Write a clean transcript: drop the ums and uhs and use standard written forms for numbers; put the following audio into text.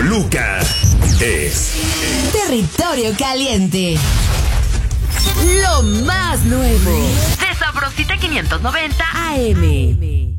Toluca. Es Territorio Caliente. Lo más nuevo de Sabrosita 590 AM.